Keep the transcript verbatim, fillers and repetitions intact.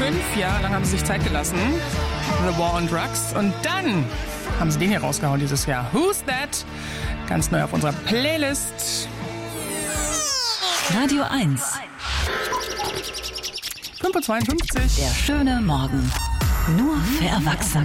Fünf Jahre lang haben sie sich Zeit gelassen. The War on Drugs. Und dann haben sie den hier rausgehauen dieses Jahr. Who's That? Ganz neu auf unserer Playlist. Radio eins. fünf Uhr zweiundfünfzig. Der schöne Morgen. Nur für Erwachsene.